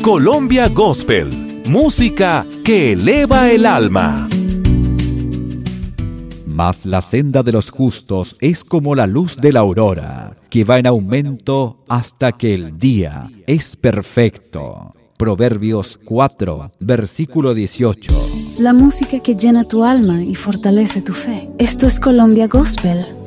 Colombia Gospel, música que eleva el alma. Mas la senda de los justos es como la luz de la aurora, que va en aumento hasta que el día es perfecto. Proverbios 4, versículo 18. La música que llena tu alma y fortalece tu fe. Esto es Colombia Gospel